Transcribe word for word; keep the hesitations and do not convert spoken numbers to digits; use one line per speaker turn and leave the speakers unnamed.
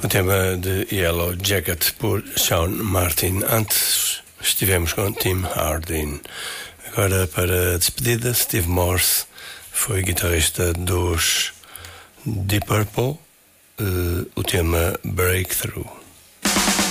O tema de Yellow Jacket por Sean Martin. Antes estivemos com Tim Hardin. Agora, para a despedida, Steve Morse foi guitarrista dos Deep Purple. Uh, o tema Breakthrough.